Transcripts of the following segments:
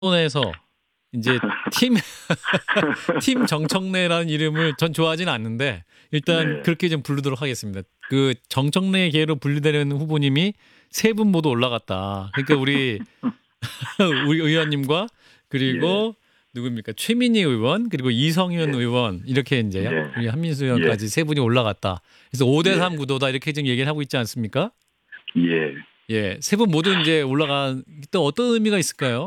언론에서 이제 팀 팀 정청래라는 이름을 전 좋아하지는 않는데 일단 네. 그렇게 좀 부르도록 하겠습니다. 그 정청래 계로 분류되는 후보님이 세 분 모두 올라갔다. 그러니까 우리 우리 의원님과 예. 그리고 누굽니까? 최민희 의원 그리고 이성윤 예. 의원 이렇게 이제 예. 우리 한민수 예. 의원까지 세 분이 올라갔다. 그래서 5대3 예. 구도다 이렇게 지금 얘기를 하고 있지 않습니까? 예. 예, 세 분 모두 이제 올라간 또 어떤 의미가 있을까요?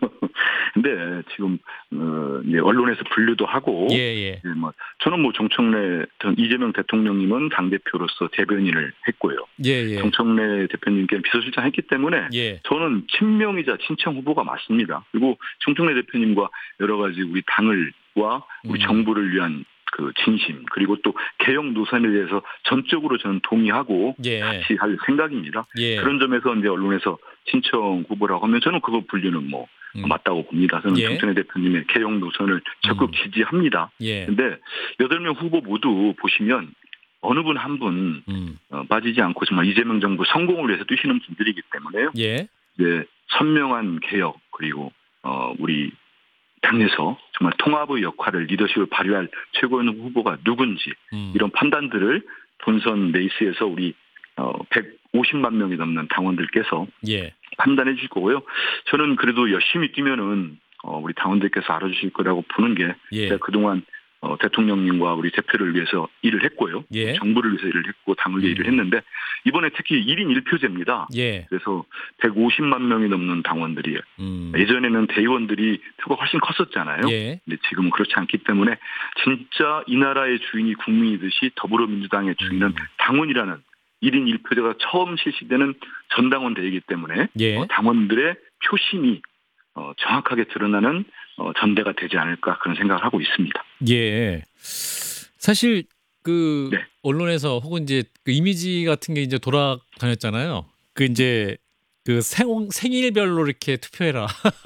근데 지금 이제 언론에서 분류도 하고 예, 예. 뭐 저는 뭐 정청래 이재명 대통령님은 당 대표로서 대변인을 했고요. 예, 예. 정청래 대표님께 비서실장 했기 때문에 예. 저는 친명이자 친청 후보가 맞습니다. 그리고 정청래 대표님과 여러 가지 우리 당을과 우리 정부를 위한 그 진심 그리고 또 개혁 노선에 대해서 전적으로 저는 동의하고 예. 같이 할 생각입니다. 예. 그런 점에서 이제 언론에서 친청 후보라고 하면 저는 그거 분류는 뭐 맞다고 봅니다. 저는 예. 정청래 대표님의 개혁 노선을 적극 지지합니다. 예. 그런데 8명 후보 모두 보시면 어느 분 한 분 빠지지 않고 정말 이재명 정부 성공을 위해서 뛰시는 분들이기 때문에요. 예. 이제 선명한 개혁 그리고 우리 당에서 정말 통합의 역할을 리더십을 발휘할 최고의 후보가 누군지 이런 판단들을 본선 레이스에서 우리 150만 명이 넘는 당원들께서 예. 판단해 주실 거고요. 저는 그래도 열심히 뛰면은 우리 당원들께서 알아주실 거라고 보는 게 예. 제가 그동안 대통령님과 우리 대표를 위해서 일을 했고요. 예. 정부를 위해서 일을 했고 당을 위해 일을 했는데 이번에 특히 1인 1표제입니다. 예. 그래서 150만 명이 넘는 당원들이 예전에는 대의원들이 표가 훨씬 컸었잖아요. 예. 근데 지금은 그렇지 않기 때문에 진짜 이 나라의 주인이 국민이듯이 더불어민주당의 주인은 당원이라는 1인 1표제가 처음 실시되는 전당원 대회이기 때문에 예. 당원들의 표심이 정확하게 드러나는 전대가 되지 않을까 그런 생각을 하고 있습니다. 예. 사실 그 네. 언론에서 혹은 이제 그 이미지 같은 게 이제 돌아다녔잖아요. 그 이제 그 생일별로 이렇게 투표해라.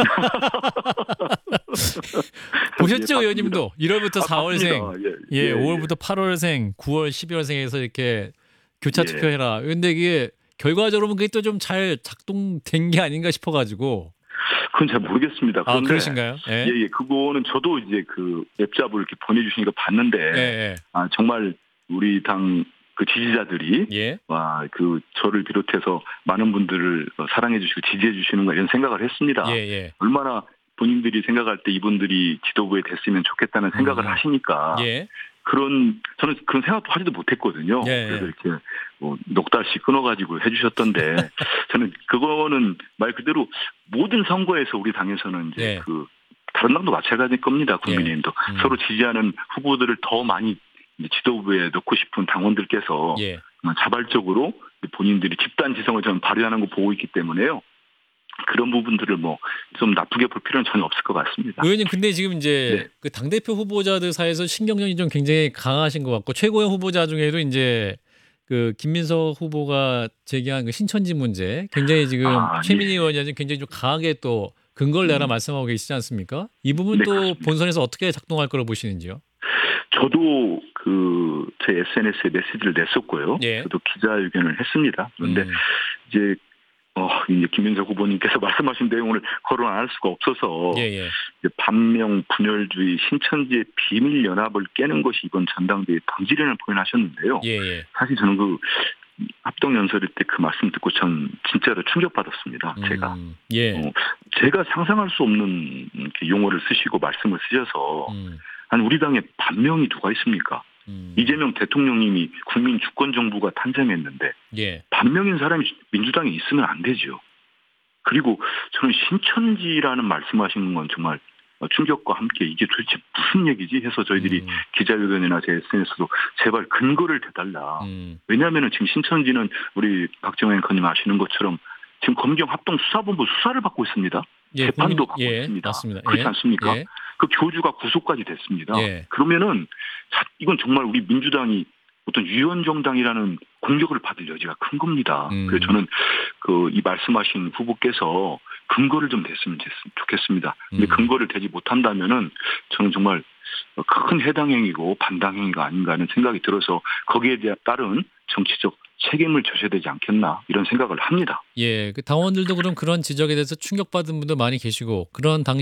보셨죠, 예, 의원님도? 1월부터 4월생, 예, 5월부터 8월생, 9월, 12월생에서 이렇게 교차 예. 투표해라. 근데 이게 결과적으로 보면 그게 또 좀 잘 작동된 게 아닌가 싶어가지고. 그건 잘 모르겠습니다. 그런데 그러신가요? 예. 예, 그거는 저도 이제 그 앱잡을 이렇게 보내주시니까 봤는데, 예. 정말 우리 당 그 지지자들이, 예. 그 저를 비롯해서 많은 분들을 사랑해주시고 지지해주시는 거 이런 생각을 했습니다. 예. 얼마나 본인들이 생각할 때 이분들이 지도부에 됐으면 좋겠다는 생각을 하시니까, 예. 저는 그런 생각도 하지도 못했거든요. 예. 그래서 이렇게 넉달씩 끊어가지고 해주셨던데 저는 그거는 말 그대로 모든 선거에서 우리 당에서는 이제 예. 그 다른 당도 마찬가지일 겁니다. 국민의힘도 서로 지지하는 후보들을 더 많이 지도부에 넣고 싶은 당원들께서 예. 자발적으로 본인들이 집단 지성을 좀 발휘하는 거 보고 있기 때문에요. 그런 부분들을 뭐 좀 나쁘게 볼 필요는 전혀 없을 것 같습니다. 의원님, 근데 지금 이제 그 당대표 후보자들 사이에서 신경전이 좀 굉장히 강하신 것 같고 최고의 후보자 중에도 이제 그 김민석 후보가 제기한 그 신천지 문제 굉장히 지금 최민희 의원이 굉장히 좀 강하게 또 근거를 내라 말씀하고 계시지 않습니까? 이 부분 또 그렇습니다. 본선에서 어떻게 작동할 거로 보시는지요? 저도 제 SNS에 메시지를 냈었고요. 예. 저도 기자회견을 했습니다. 그런데 이제 김민석 후보님께서 말씀하신 내용을 거론 안 할 수가 없어서 예. 이제 반명 분열주의 신천지의 비밀 연합을 깨는 것이 이번 전당대회 본질이라는 표현을 하셨는데요. 예. 사실 저는 그 합동 연설일 때 그 말씀 듣고 전 진짜로 충격받았습니다. 제가 제가 상상할 수 없는 이렇게 용어를 쓰시고 말씀을 쓰셔서 아니 우리 당에 반명이 누가 있습니까? 이재명 대통령님이 국민 주권 정부가 탄생했는데 반명인 사람이 민주당에 있으면 안 되죠. 그리고 저는 신천지라는 말씀하시는 건 정말 충격과 함께 이게 도대체 무슨 얘기지 해서 저희들이 기자회견이나 제 SNS도 제발 근거를 대달라. 왜냐하면 지금 신천지는 우리 박정현 앵커님 아시는 것처럼 지금 검경 합동 수사본부 수사를 받고 있습니다. 재판도 받고 있습니다. 맞습니다. 그렇지 않습니까? 그 교주가 구속까지 됐습니다. 그러면은 이건 정말 우리 민주당이 어떤 유연정당이라는 공격을 받을 여지가 큰 겁니다. 그래서 저는 이 말씀하신 후보께서 근거를 좀 댔으면 좋겠습니다. 근데 근거를 대지 못한다면은 저는 정말 큰 해당 행위고 반당 행위가 아닌가 하는 생각이 들어서 거기에 따른 정치적 책임을 져야 되지 않겠나 이런 생각을 합니다. 예, 그 당원들도 그럼 그런 지적에 대해서 충격받은 분도 많이 계시고 그런